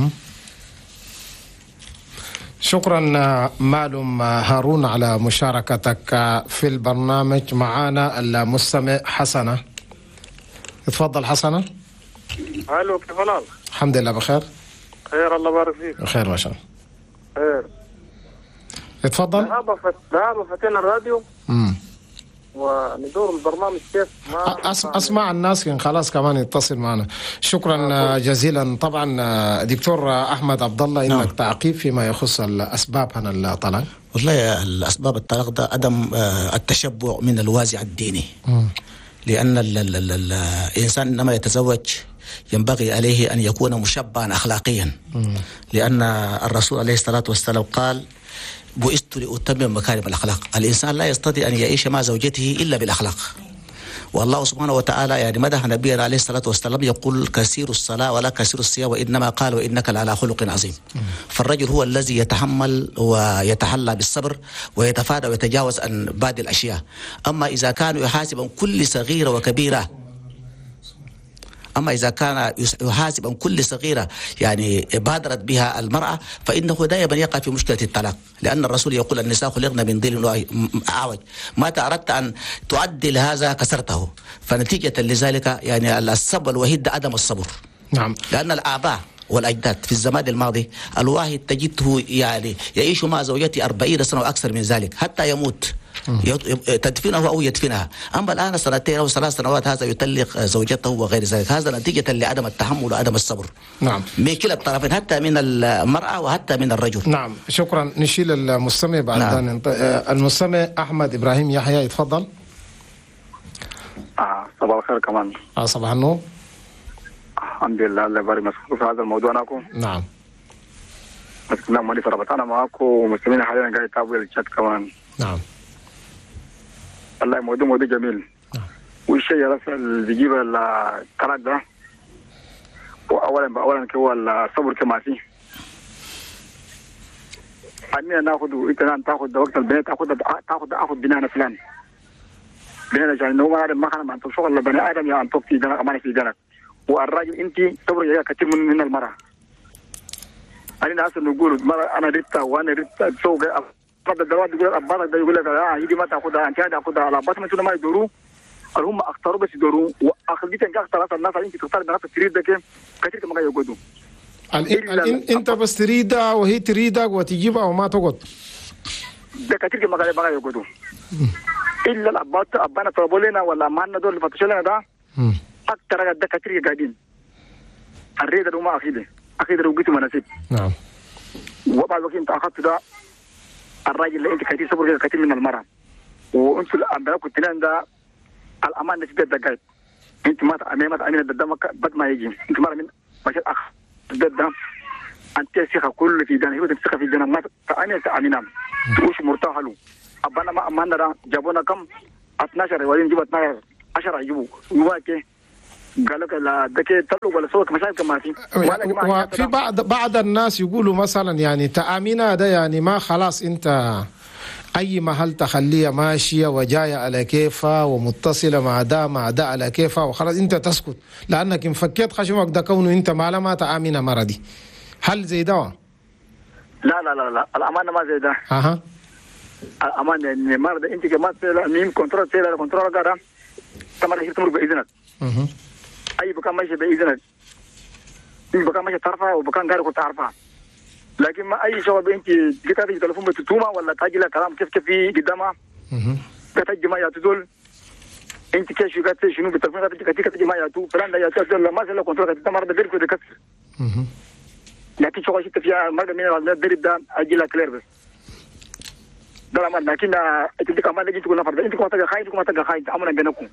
شكرا معلوم هارون على مشاركتك في البرنامج. معانا المستمع حسنه. تفضل حسنه. الو كيف الحال؟ الحمد لله بخير. خير الله يبارك فيك. بخير ما شاء الله. خير. اتفضل. ذهب فت... ذهب فتينا الراديو. امم وندور البرنامج كيف ما أس... اسمع الناس خلاص كمان يتصل معنا. شكرا آه جزيلا. طبعا دكتور احمد عبد الله انك نعم. تعقيب فيما يخص الاسباب عن الطلاق. والله الاسباب الطلاق ده عدم التشبع من الوازع الديني. مم. لان ال ال ال ال الانسان انما يتزوج ينبغي عليه أن يكون مشبعا أخلاقيا. مم. لأن الرسول عليه الصلاة والسلام قال بئست لأتمم مكارم الأخلاق. الإنسان لا يستطيع أن يعيش مع زوجته إلا بالأخلاق. والله سبحانه وتعالى يعني مدح نبينا عليه الصلاة والسلام يقول كثير الصلاة ولا كثير الصيام، وإنما قال وإنك لعلى خلق عظيم. مم. فالرجل هو الذي يتحمل ويتحلى بالصبر ويتفادى ويتجاوز عن بعض الأشياء. أما إذا كان يحاسب عن كل صغيرة وكبيرة أما إذا كان يحاسب عن كل صغيرة يعني بادرت بها المرأة فإنه دائما يقع في مشكلة الطلاق، لأن الرسول يقول النساء خلقن من ظل أعوج، ما أردت أن تعدل هذا كسرته. فنتيجة لذلك يعني السبب الوحيد عدم الصبر. نعم. لأن الآباء والأجداد في الزمان الماضي الواحد تجده يعني يعيش مع زوجته أربعين سنة وأكثر من ذلك حتى يموت، تدفنه أو يدفنها. أما الآن سنتين أو ثلاث سنوات هذا يطلق زوجته وغير ذلك. هذا نتيجة لعدم التحمل وعدم الصبر. نعم. من كلا الطرفين حتى من المرأة وحتى من الرجل. نعم. شكرا. نشيل المستمع بعد. نعم. المستمع أحمد إبراهيم يحيى يتفضل. آه صباح الخير كمان. آه صباح النور. الحمد لله الله يبارك مسؤول في هذا الموضوع معكم. نعم. بسم الله مالي فربطانا معاكم ومسلمين حاليا قاعد يتابعوا الشات كمان. نعم. والله موضوع موضوع جميل. نعم. والشيء رأس اللي بيجيب الطلاق ده اولا اولا كهو الصبر كما فيه أننا ناخذ أنت تاخذ وقت البناء تاخذ تاخذ تاخذ بناء فلان بناء عشان إنه ما ما خلنا ما شغل بني آدم يا أن تبتي دنا أمانة في دنا والراجل أنت صبر يا كثير من من المرأة أنا ناس نقول مرة أنا ريتا وأنا ريتا سوق بعد الدروات يقول أبارك ده يقول لك آه يدي ما تاخذها أنت تاخذها على بس ما تقول ما يدوروا هم اختاروا بس يدوروا واخذتك انت اختارت الناس انت تختار بنات تريد ده كثير كما يقعدوا انت بس تريدها وهي تريدك وتجيبها وما تقعد ده كثير كما ما يقعدوا الا الابات ابانا طلبوا لنا ولا ما دول اللي فتشوا لنا ده اكثر ده كثير قاعدين الريد ده ما اخيده اخيده لو جيت مناسب نعم وبعد وقت انت اخذت ده الراجل اللي انت كثير صبر كثير من المرأة وانت عندك كنت ده الأمان اللي تبدأ قاعد أنت ما تأمين ما تأمين الدم بعد ما يجي أنت مرة من ماشي أخ تبدأ أنت ثقة كل في دنا هو ثقة في دنا ما تأمين تأمينه وش مرتاح له أبانا ما أمانة ده جابونا كم اثناشر وين جبت اثناشر عشرة يجيبوا يواجه قالوا لا دكي تلو ولا صوت مشاكل ما في وفي بعض بعض الناس يقولوا مثلا يعني تأمينه ده يعني ما خلاص أنت أي محل تخليها ماشية وجاية على كيفها ومتصلة مع ده مع ده على كيفها وخلاص أنت تسكت لأنك إن فكيت خشمك ده كونه أنت ما ما تأمين مرة دي هل زي ده؟ لا لا لا لا الأمانة ما زي ده أها الأمانة إن مرة ده أنت كمان تلا مين كنترول تلا كنترول كذا تمر هي تمر بإذنك أها أي بكام ماشي بإذنك إن بكام ماشي تعرفها وبكام غيرك تعرفها لكن ما اي شباب انت جيت تجي تليفون بتتوما ولا تجي لك كلام كيف كيف في قدامها تجي ما ياتول انت كيف قاعد شنو بالتليفون تجي تجي تجي ما ياتو فلان لا ياتو ما زال كنترول انت مره بدير كده كسر لكن شو شفت فيها مره من الدرب ده اجي لك كلير بس ده ما لكن انت كمان تجي تقول نفر انت كنت تجي خايف كنت تجي خايف عملنا بينكم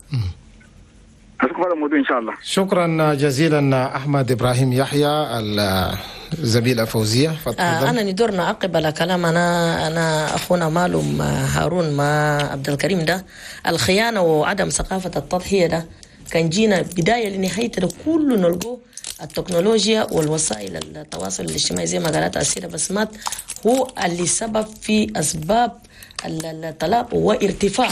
هذا الموضوع ان شاء الله. شكرا جزيلا احمد ابراهيم يحيى الزميله فوزيه. آه انا ندور نعقب على كلام انا انا اخونا مالوم هارون ما عبد الكريم ده الخيانه وعدم ثقافه التضحيه ده كان جينا بدايه لنهايه ده كله نلقوه التكنولوجيا والوسائل التواصل الاجتماعي زي ما قالت أسيرة بسمات هو اللي سبب في اسباب الطلاق وارتفاع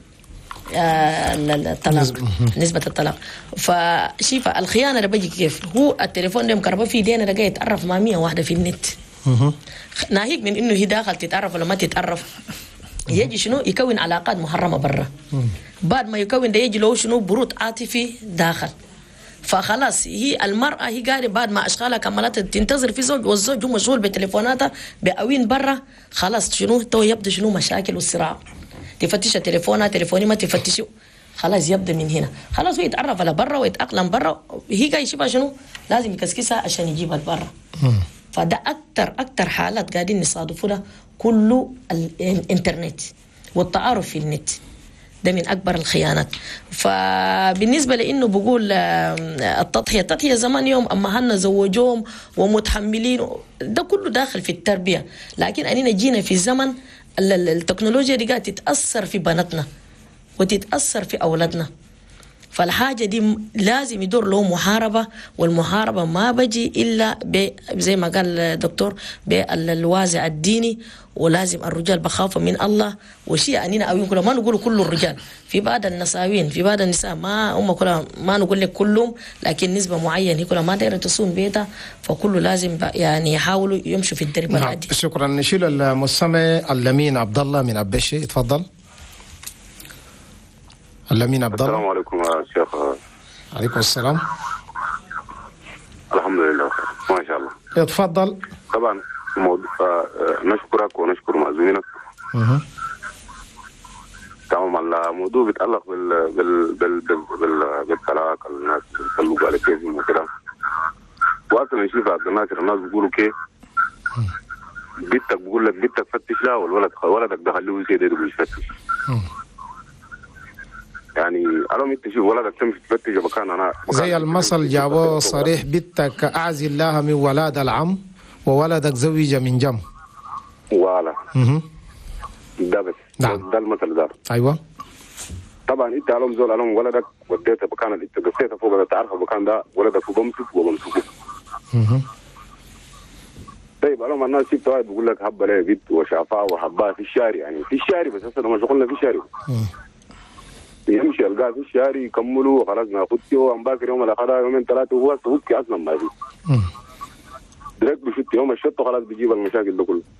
الطلاق نسبة الطلاق. فشيفا الخيانة اللي بيجي كيف هو التليفون اللي مكربه فيه دينا لقى يتعرف مع مية واحدة في النت ناهيك من انه هي داخل تتعرف ولا ما تتعرف يجي شنو يكون علاقات محرمة برا بعد ما يكون ده يجي له شنو برود عاطفي داخل فخلاص هي المرأة هي قاعدة بعد ما أشغالها كملت تنتظر في زوج والزوج مشغول بتليفوناتها بأوين برا خلاص شنو تو يبدأ شنو مشاكل والصراع تفتش تليفونها تليفوني ما تفتشه خلاص يبدأ من هنا خلاص هو يتعرف على برا ويتأقلم برا هي قاعد يشوفها شنو لازم يكسكسها عشان يجيبها برا فده أكتر أكتر حالات قاعدين نصادفوها كله الإنترنت والتعارف في النت ده من أكبر الخيانات. فبالنسبة لإنه بقول التضحية التضحية زمان يوم أما هن زوجوهم ومتحملين ده كله داخل في التربية لكن أننا جينا في زمن التكنولوجيا دي قاعدة تتأثر في بناتنا وتتأثر في أولادنا فالحاجة دي لازم يدور له محاربة والمحاربة ما بجي إلا زي ما قال الدكتور بالوازع الديني ولازم الرجال بخافوا من الله وشيء أننا أوين كلهم ما نقول كل الرجال في بعض النساوين في بعض النساء ما هم كلهم ما نقول لك كلهم لكن نسبة معينة هي كلها ما دايرة تصون بيتها فكله لازم يعني يحاولوا يمشوا في الدرب العادي. شكرا. نشيل المستمع اللمين عبد الله من عبشي اتفضل. اللمين عبد الله. السلام عليكم يا شيخ. عليكم السلام. الحمد لله ما شاء الله. اتفضل. طبعا موضوع نشكرك ونشكر مأذونينك. اها. تمام على موضوع بيتعلق بال بال بال بال بال بالطلاق الناس بيطلقوا على كيفهم وكده. واصلا نشوف عبد الناصر الناس بيقولوا كيف بنتك بقول لك بنتك فتش لا والولد ولدك ده خليه يصير ده بيفتش. يعني أنا متى شوف ولدك تمشي تفتش مكان أنا زي المثل جابوه صريح بنتك أعزي الله من ولاد العم وولدك زوجة من جم. والا. اها. ده بس. نعم. ده المثل ده. أيوة. طبعا أنت علم زول علم ولدك وديتها مكان اللي قصيتها فوق ده تعرفها المكان ده ولدك وبمسك وبمسكه. طيب انا ما الناس شفت واحد بيقول لك حبه لي بنت وشافها وحبها في الشارع، يعني في الشارع بس هسه ما شغلنا في الشارع. يمشي يلقاه في الشارع يكملوا وخلاص ناخذتي وام باكر يوم الاخر يومين ثلاثه وهو صوتي اصلا ما في. دريك بشت يوم الشط وخلاص بيجيب المشاكل ده كله.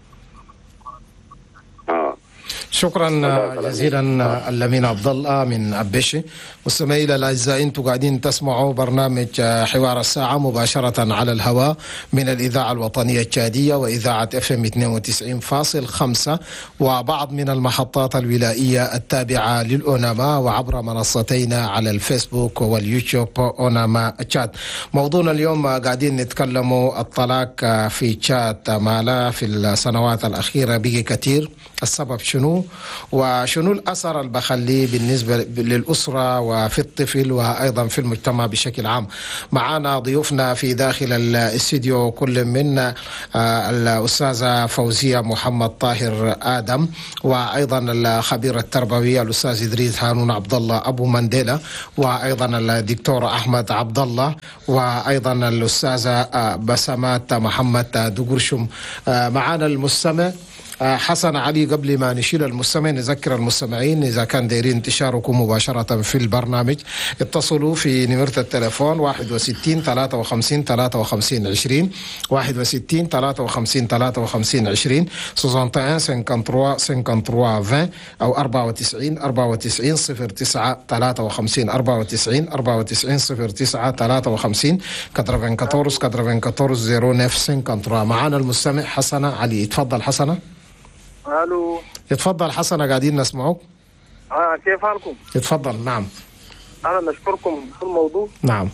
اه شكرا جزيلا الأمين عبد الله من أبشي. مستمعينا الأعزاء، أنتم قاعدين تسمعوا برنامج حوار الساعة مباشرة على الهواء من الإذاعة الوطنية التشادية وإذاعة اف ام اثنين وتسعين فاصلة خمسة وبعض من المحطات الولائية التابعة للأوناما وعبر منصتينا على الفيسبوك واليوتيوب أوناما تشات. موضوعنا اليوم قاعدين نتكلموا الطلاق في تشات مالا في السنوات الأخيرة بقي كثير. السبب شنو وشنو الأثر اللي بخليه بالنسبة للأسرة وفي الطفل وأيضا في المجتمع بشكل عام؟ معنا ضيوفنا في داخل الاستديو كل من الأستاذة فوزية محمد طاهر آدم، وأيضا الخبير التربوي الأستاذ إدريس هارون عبد الله أبو منديلا، وأيضا الدكتور أحمد عبد الله، وأيضا الأستاذة بسمات محمد دقرشم. معنا المستمع حسن علي. قبل ما نشيل المستمع نذكر المستمعين إذا كان دايرين تشاركوا مباشرة في البرنامج اتصلوا في نمرة التليفون واحد وستين ثلاثة وخمسين ثلاثة وخمسين عشرين واحد وستين ثلاثة وخمسين ثلاثة وخمسين عشرين واحد وستين خمسة وخمسين خمسة وثلاثين عشرين أو أربعة وتسعين أربعة وتسعين صفر تسعة ثلاثة وخمسين أربعة وتسعين أربعة وتسعين صفر تسعة ثلاثة وخمسين أربعة وأربعين أربعة وأربعين صفر تسعة. معنا المستمع حسن علي. تفضل حسن. الو اتفضل حسن قاعدين نسمعوك. اه كيف حالكم؟ اتفضل. نعم انا نشكركم في الموضوع. نعم.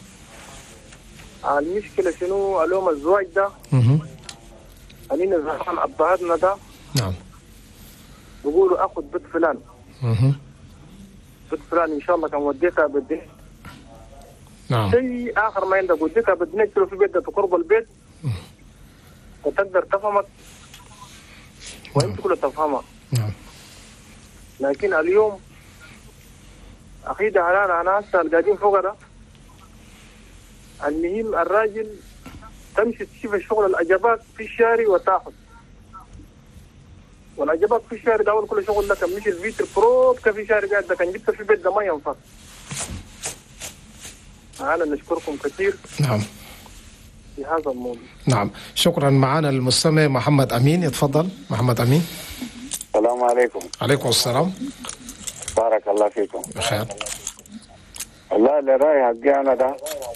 آه المشكله شنو اليوم الزواج ده اها علينا زمان ابهاتنا ده نعم بيقولوا اخذ بنت فلان اها بنت فلان ان شاء الله كان وديتها بدي نعم شيء اخر ما عندك وديتها بدنا نشتري في بيت في قرب البيت وتقدر تفهمك وانت كلها تفهمها. نعم. لكن اليوم اخي ده انا انا هسه قاعدين فوق ده المهم الراجل تمشي تشوف الشغل الاجابات في الشارع وتاخذ والاجابات في الشارع ده اول كل شغل لك مش الفيتر بروب كفي شارع قاعد ده كان جبت في بيت ده ما ينفع. انا نشكركم كثير. نعم في هذا الموضوع. نعم شكرا. معنا المستمع محمد أمين. يتفضل محمد أمين. السلام عليكم. عليكم السلام. بارك الله فيكم. بخير. والله اللي رايح حقي ده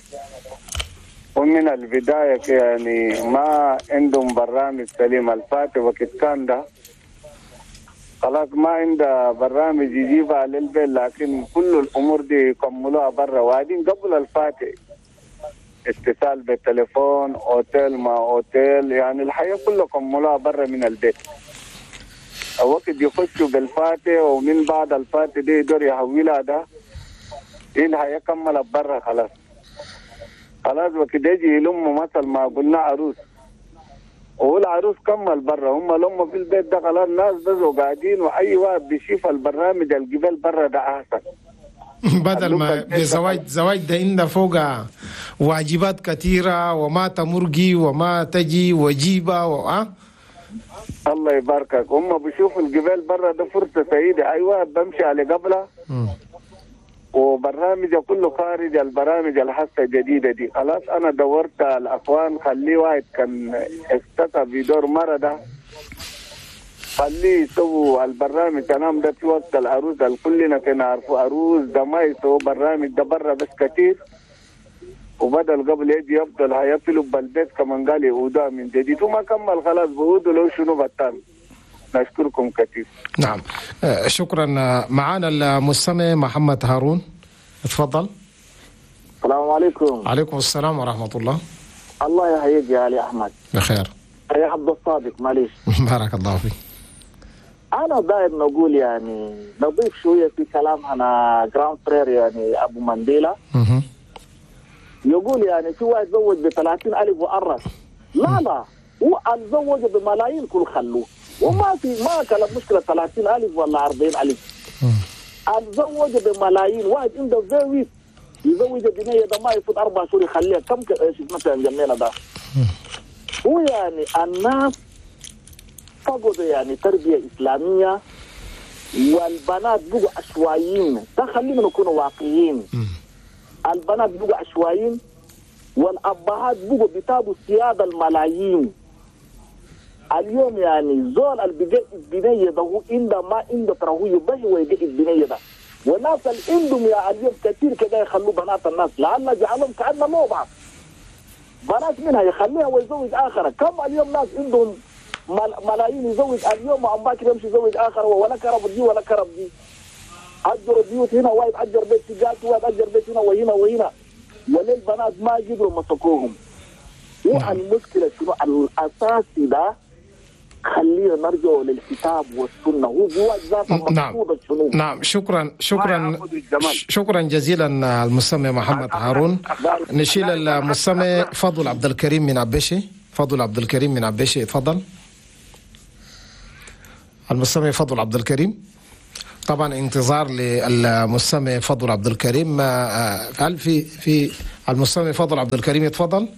ومن البداية يعني ما عندهم برامج سليم الفاتح وقت كان ده خلاص ما عنده برامج يجيبها للبيت، لكن كل الأمور دي يكملوها برا وبعدين قبل الفاتح اتصال بالتليفون اوتيل ما اوتيل، يعني الحياة كلها كملوها برا من البيت. وقت يخشوا بالفاتح ومن بعد الفاتح دي يقدر يحولها ده الحياة كملت برا خلاص. خلاص وقت يجي يلموا مثل ما قلنا عروس والعروس كمل برا، هم لما في البيت ده خلاص الناس بس قاعدين واي واحد بيشوف البرامج الجبال برا ده احسن. بدل ما بزواج زواج ده إن فوق واجبات كثيرة وما تمرقي وما تجي وجيبة و أه؟ الله يباركك. هم بيشوفوا الجبال برا ده فرصة سعيدة، أي واحد بمشي على قبلها وبرامج كله خارج البرامج الحاسة الجديدة دي. خلاص أنا دورت الأخوان خليه واحد كان افتتى في دور مرة ده خليه يسووا البرامج تمام ده في وقت العروس كلنا كنا نعرفوا عروس ده ما يسووا برامج ده برا بس كتير، وبدل قبل يجي يفضل هيقفلوا بالبيت كمان قال يعودوا من جديد وما كمل خلاص بيعودوا لو شنو بطل. نشكركم كثير. نعم شكرا. معانا المستمع محمد هارون. اتفضل. السلام عليكم. عليكم السلام ورحمة الله. الله يحييك يا علي أحمد. بخير. يا عبد الصادق معلش. بارك الله فيك. أنا داير نقول يعني نضيف شوية في كلام أنا جراند فرير يعني أبو منديلا. اها. يقول يعني في واحد زوج ب ثلاثين ألف وأرس. لا لا هو الزوج بملايين كل خلوه وما في ما كان مشكلة ثلاثين ألف ولا أربعين ألف. اتزوج بملايين، واحد عنده زوج يزوج بنيه ده ما يفوت اربع شهور يخليها كم مثلا جمينا ده. هو يعني الناس فقدوا يعني تربيه اسلاميه، والبنات بقوا عشوائيين. ده خلينا نكون واقعيين. البنات بقوا عشوائيين والابهات بقوا بيتابوا سياده الملايين. اليوم يعني زول اللي بيجي بنيه ده هو عنده ما عنده ترى هو يبغي ويجي بنيه ده، والناس اللي عندهم يا اليوم كثير كده يخلوا بنات الناس لعل جعلهم كأنهم مو بعض. بنات منها يخليها ويزوج اخر. كم اليوم ناس عندهم ملايين يزوج اليوم وعم باكر يمشي يزوج اخر ولا كرب دي ولا كرب دي. اجر بيوت هنا واحد اجر بيت تجارة واحد اجر بيت هنا وهنا وهنا، وللبنات ما قدروا مسكوهم. يعني المشكله شنو الاساسي ده؟ خلينا نرجع للكتاب والسنه، هو جوا ذاته مقصود شنو. نعم شكرا شكرا شكرا جزيلا المستمع محمد هارون. نشيل المستمع فضل عبد الكريم من عبيشي. فضل عبد الكريم من عبيشي تفضل. المستمع فضل عبد الكريم. طبعا انتظار للمستمع فضل عبد الكريم. هل في في المستمع فضل عبد الكريم يتفضل؟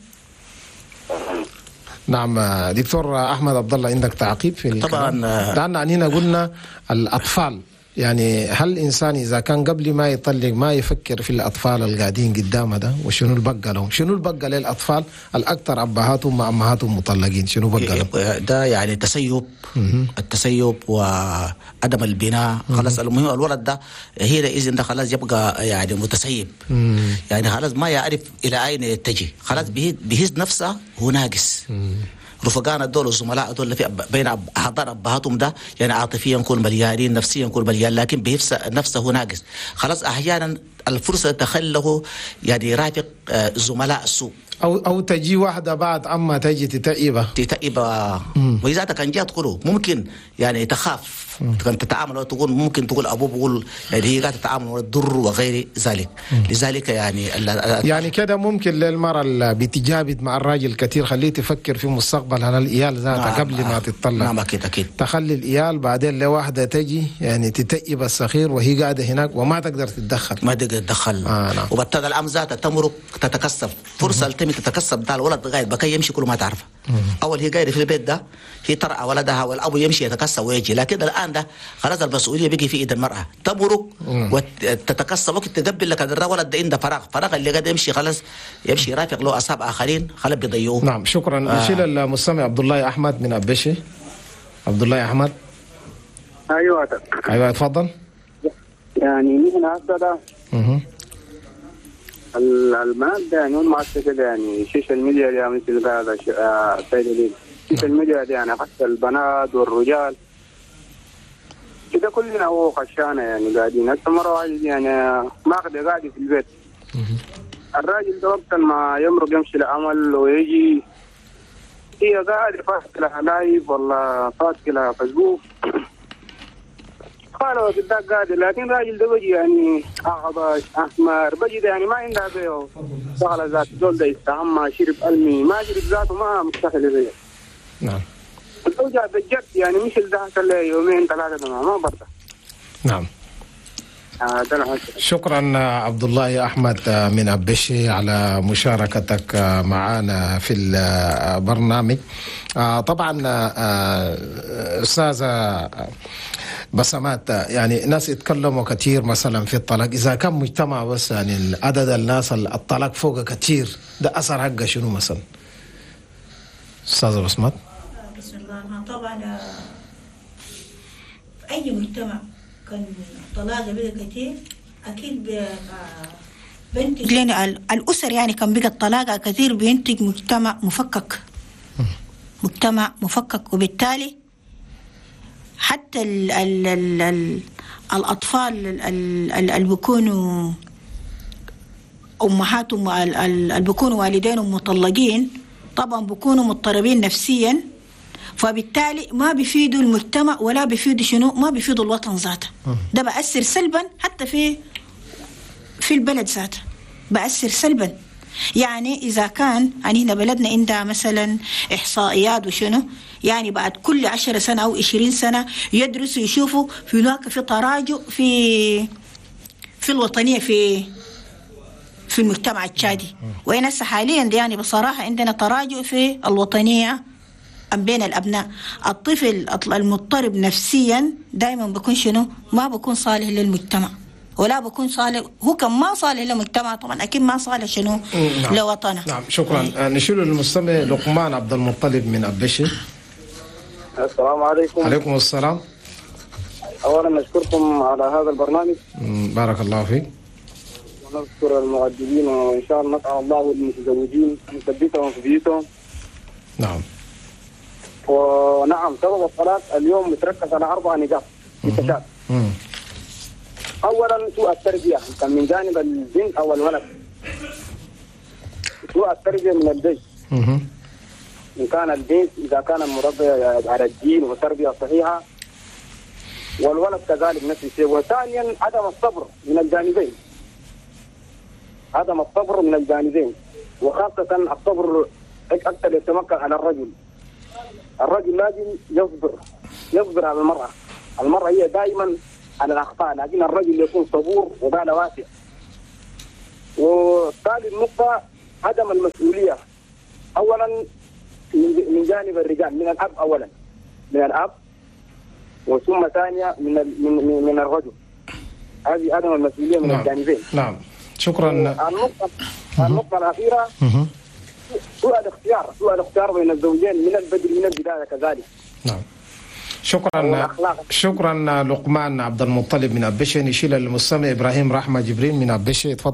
نعم دكتور احمد عبد الله عندك تعقيب في الكلام؟ طبعا لان عنينا قلنا الاطفال، يعني هل الانسان اذا كان قبل ما يطلق ما يفكر في الاطفال اللي قاعدين قدامه ده وشنو البقى لهم؟ شنو البقى للاطفال الاكثر ابهاتهم وامهاتهم مطلقين؟ شنو بقى لهم؟ ده يعني تسيب التسيب وعدم البناء. خلاص المهم الولد ده هي اذا ده خلاص يبقى يعني متسيب، يعني خلاص ما يعرف الى اين يتجه، خلاص بيهز نفسه هو ناقص. رفقانا دول والزملاء دول في بين احضان ابهاتهم ده يعني عاطفيا يكون مليانين، نفسيا يكون مليان، لكن بنفسه نفسه ناقص. خلاص احيانا الفرصه تخله يعني يرافق زملاء السوء، او او تجي واحده بعد اما تجي تتأيبه تتأيبه واذا كان جات تقوله ممكن يعني تخاف كان تتعامل وتقول ممكن تقول ابوه بيقول يعني هي قاعده تتعامل وتضر وغير ذلك. لذلك يعني يعني كده ممكن للمراه اللي بتجابد مع الراجل كثير خليه تفكر في مستقبل على الإيال ذاتها. نعم قبل ما تتطلق. نعم اكيد اكيد تخلي الإيال بعدين لواحده تجي يعني تتأيب الصغير وهي قاعده هناك وما تقدر تتدخل ما تقدر تتدخل. آه نعم. وبالتالي الام ذاتها تمرق تتكسف فرصه التمي تتكسب ده الولد قاعد بكي يمشي كل ما تعرفه. اول هي قاعده في البيت ده هي ترعى ولدها والابو يمشي يتكسب ويجي، لكن الان ده خلاص المسؤوليه بيجي في ايد المراه، تمرق وتتكسب وقت تقبل لك الولد ده عنده فراغ، فراغ اللي قاعد يمشي خلاص يمشي يرافق له اصحاب اخرين خلاص بيضيعوه. نعم شكرا. نشيل آه. المستمع عبد الله احمد من ابشي. عبد الله احمد. ايوه ايوه تفضل. يعني نحن هسه اها المادة يعني ما كده يعني السوشيال ميديا دي مثل هذا سيد السوشيال ميديا دي يعني حتى البنات والرجال كده كلنا هو خشانة يعني قاعدين. هسه مرة واحد يعني ما قد قاعد في البيت، الراجل ده وقت ما يمرق يمشي لعمل ويجي هي قاعد فاتك لها لايف ولا فاتك لها فيسبوك قالوا كده قاعد، لكن راجل ده بيجي يعني أعضاش أحمر بيجي ده يعني ما عنده بيه شغلة ذات دول ده يستعمى شرب ألمي ما شرب ذاته ما مستحيل بيه. نعم. الزوجة بجد يعني مش اللي ده كله يومين ثلاثة ما برضه. نعم. آه شكرا عبد الله احمد من عبشي على مشاركتك معنا في البرنامج. طبعا استاذه بسمات يعني ناس يتكلموا كثير مثلا في الطلاق، اذا كان مجتمع بس يعني عدد الناس الطلاق فوق كثير ده اثر حقه شنو مثلا؟ استاذه بسمات. بسم الله. طبعا اي مجتمع كان الطلاق بقى كثير اكيد بينتج لنا الاسر يعني كان بقى الطلاق كثير بينتج مجتمع مفكك، مجتمع مفكك، وبالتالي حتى ال ال ال ال الاطفال اللي بيكونوا امهاتهم اللي بيكونوا والدينهم مطلقين طبعا بيكونوا مضطربين نفسيا، فبالتالي ما بيفيدوا المجتمع ولا بيفيدوا شنو ما بيفيدوا الوطن ذاته. ده بأثر سلبا حتى في في البلد ذاته، بأثر سلبا يعني إذا كان يعني هنا بلدنا عندها مثلا إحصائيات وشنو، يعني بعد كل عشر سنة أو عشرين سنة يدرسوا يشوفوا في هناك في تراجع في في الوطنية في في المجتمع التشادي. وين هسه حاليا يعني بصراحة عندنا تراجع في الوطنية بين الأبناء. الطفل المضطرب نفسيا دائما بيكون شنو، ما بيكون صالح للمجتمع ولا بيكون صالح، هو كان ما صالح للمجتمع طبعا، أكيد ما صالح شنو نعم. لوطنه. نعم شكرا. نشيل للمستمع لقمان عبد المطلب من أبشي. السلام عليكم. عليكم السلام. أولا نشكركم على هذا البرنامج. بارك الله فيك. ونذكر المؤدبين وإن شاء الله نسأل الله المتزوجين يثبتهم في بيوتهم. نعم. ونعم سبب الطلاق اليوم متركز على أربع نقاط بالتشابه. أولا سوء التربية كان من جانب البنت أو الولد. سوء التربية من البيت. إن كان البيت إذا كان مربي على الدين وتربية صحيحة، والولد كذلك نفس الشيء. وثانيا عدم الصبر من الجانبين. عدم الصبر من الجانبين، وخاصة الصبر أكثر يتمكن على الرجل. الرجل لازم يصبر يصبر على المرأة. المرأة هي دائما على الأخطاء، لكن الرجل يكون صبور وبال واسع. وثالث نقطة عدم المسؤولية، أولا من جانب الرجال، من الأب أولا، من الأب، وثم ثانية من من من الرجل. هذه عدم المسؤولية من نعم. الجانبين. نعم شكرا. النقطة النقطة الأخيرة سوء الاختيار، سوء الاختيار بين الزوجين من البدء من البداية كذلك. نعم شكرا. شكرا لقمان عبد المطلب من أبشي. نشيل المستمع إبراهيم رحمة جبريل من أبشي.